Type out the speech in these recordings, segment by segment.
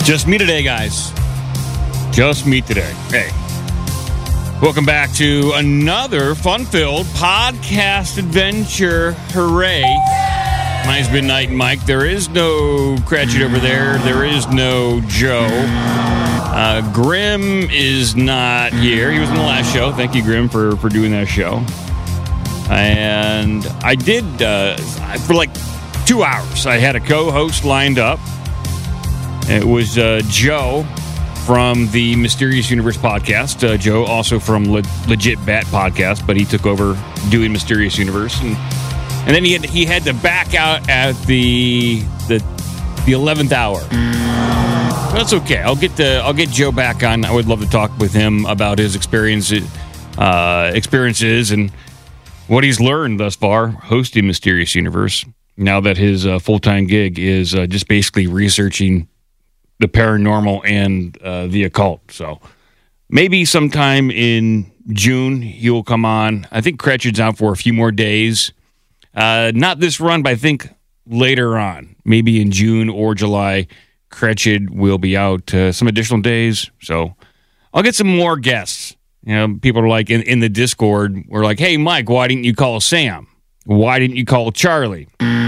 Just me today, guys. Just me today. Hey. Welcome back to another fun-filled podcast adventure. Hooray. Mine's been Night Mike. There is no Cratchit over there. There is no Joe. Grim is not here. He was in the last show. Thank you, Grim, for doing that show. And I did, for like 2 hours, I had a co-host lined up. It was Joe from the Mysterious Universe podcast. Joe also from Legit Bat podcast, but he took over doing Mysterious Universe, and then he had to back out at the 11th hour. That's okay. I'll get Joe back on. I would love to talk with him about his experiences and what he's learned thus far hosting Mysterious Universe. Now that his full-time gig is just basically researching the paranormal and the occult. So maybe sometime in June he will come on. I think Cratchit's out for a few more days. Not this run, but I think later on, maybe in June or July, Cratchit will be out some additional days. So I'll get some more guests. You know, people are like in the Discord, we're like, hey, Mike, why didn't you call Sam? Why didn't you call Charlie?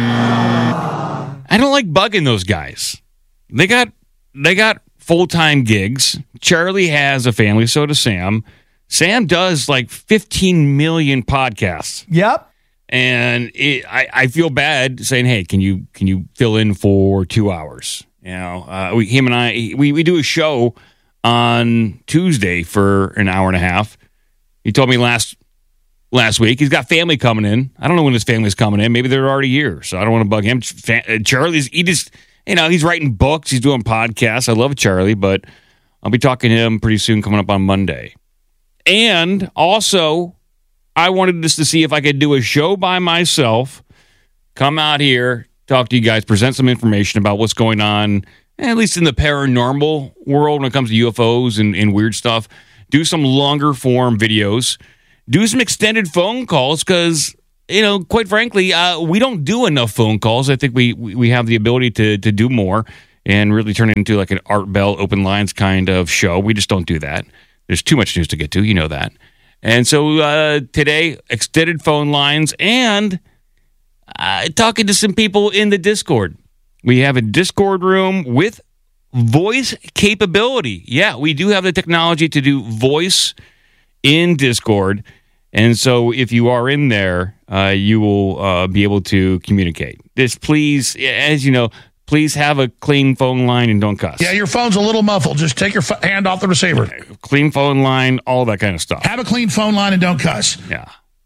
I don't like bugging those guys. They got full-time gigs. Charlie has a family, so does Sam. Sam does like 15 million podcasts. Yep. And I feel bad saying, hey, can you fill in for 2 hours? You know, him and I, we do a show on Tuesday for an hour and a half. He told me last week he's got family coming in. I don't know when his family's coming in. Maybe they're already here, so I don't want to bug him. Charlie's, he's writing books. He's doing podcasts. I love Charlie, but I'll be talking to him pretty soon coming up on Monday. And also, I wanted just to see if I could do a show by myself, come out here, talk to you guys, present some information about what's going on, at least in the paranormal world when it comes to UFOs and weird stuff. Do some longer form videos. Do some extended phone calls because, quite frankly, we don't do enough phone calls. I think we have the ability to do more and really turn it into like an Art Bell open lines kind of show. We just don't do that. There's too much news to get to. You know that. And so today, extended phone lines and talking to some people in the Discord. We have a Discord room with voice capability. Yeah, we do have the technology to do voice in Discord. And so if you are in there, you will be able to communicate. Just please, as you know, please have a clean phone line and don't cuss. Yeah, your phone's a little muffled. Just take your hand off the receiver. Clean phone line, all that kind of stuff. Have a clean phone line and don't cuss. Yeah.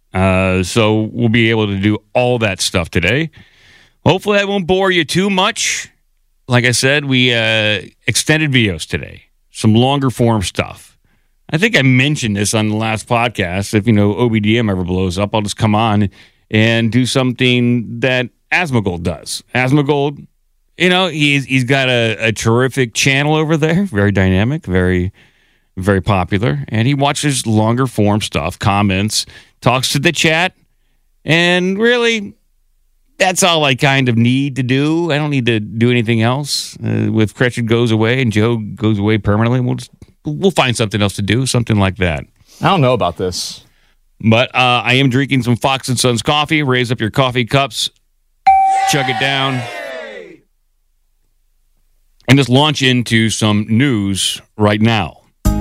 So we'll be able to do all that stuff today. Hopefully I won't bore you too much. Like I said, we extended videos today. Some longer form stuff. I think I mentioned this on the last podcast. If, OBDM ever blows up, I'll just come on and do something that Asmongold does. Asmongold, he's got a terrific channel over there. Very dynamic, very, very popular. And he watches longer form stuff, comments, talks to the chat. And really, that's all I kind of need to do. I don't need to do anything else. If Cratchit goes away and Joe goes away permanently, we'll find something else to do, something like that. I don't know about this. But I am drinking some Fox & Sons coffee. Raise up your coffee cups. Chug it down. And just launch into some news right now.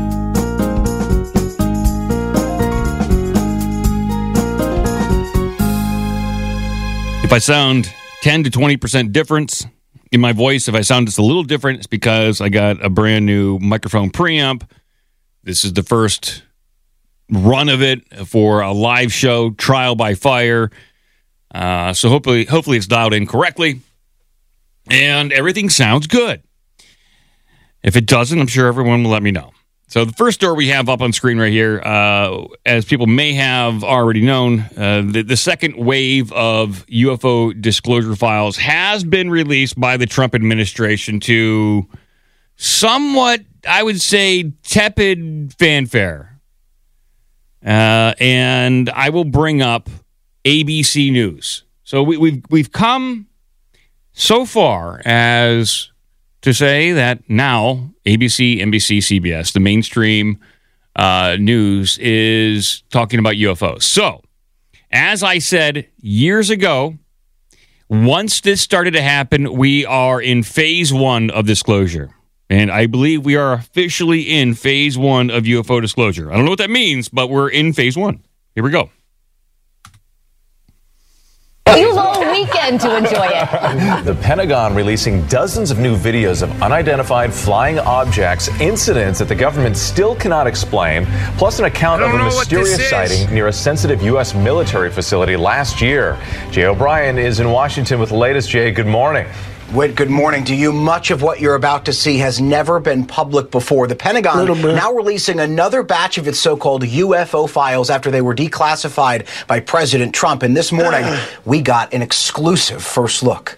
If I sound 10 to 20% difference in my voice, if I sound just a little different, it's because I got a brand new microphone preamp. This is the first run of it for a live show, trial by fire. So hopefully it's dialed in correctly and everything sounds good. If it doesn't, I'm sure everyone will let me know. So the first story we have up on screen right here, as people may have already known, the second wave of UFO disclosure files has been released by the Trump administration to somewhat, I would say, tepid fanfare. And I will bring up ABC News. So we've come so far as to say that now ABC, NBC, CBS, the mainstream news is talking about UFOs. So, as I said years ago, once this started to happen, we are in phase 1 of disclosure. And I believe we are officially in phase 1 of UFO disclosure. I don't know what that means, but we're in phase 1. Here we go. You long weekend to enjoy it. The Pentagon releasing dozens of new videos of unidentified flying objects, incidents that the government still cannot explain, plus an account of a mysterious sighting near a sensitive U.S. military facility last year. Jay O'Brien is in Washington with the latest. Jay, good morning. Whit, good morning to you. Much of what you're about to see has never been public before. The Pentagon now releasing another batch of its so-called UFO files after they were declassified by President Trump. And this morning, we got an exclusive first look.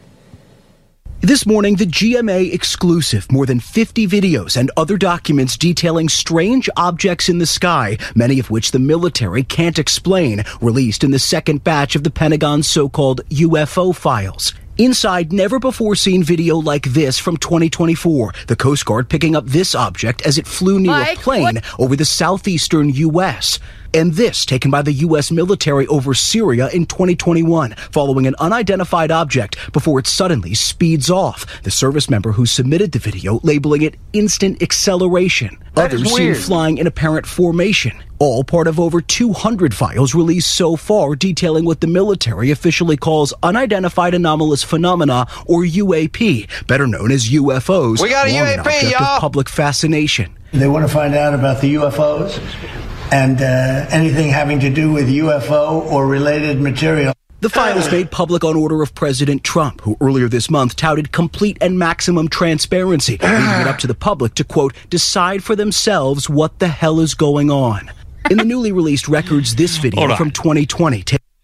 This morning, the GMA exclusive, more than 50 videos and other documents detailing strange objects in the sky, many of which the military can't explain, released in the second batch of the Pentagon's so-called UFO files. Inside never-before-seen video like this from 2024, the Coast Guard picking up this object as it flew near a plane over the southeastern U.S., and this taken by the U.S. military over Syria in 2021, following an unidentified object before it suddenly speeds off. The service member who submitted the video labeling it instant acceleration. Others seen flying in apparent formation. All part of over 200 files released so far detailing what the military officially calls unidentified anomalous phenomena, or UAP, better known as UFOs. We got a UAP, object of public fascination. They want to find out about the UFOs and anything having to do with UFO or related material. The files made public on order of President Trump, who earlier this month touted complete and maximum transparency, leaving it up to the public to, quote, decide for themselves what the hell is going on. In the newly released records, this video from 2020.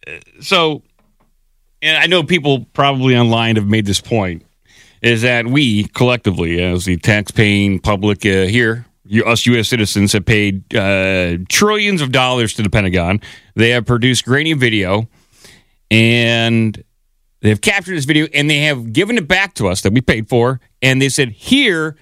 So, and I know people probably online have made this point, is that we collectively, as the tax-paying public here, us U.S. citizens, have paid trillions of dollars to the Pentagon. They have produced grainy video, and they have captured this video, and they have given it back to us that we paid for, and they said, here,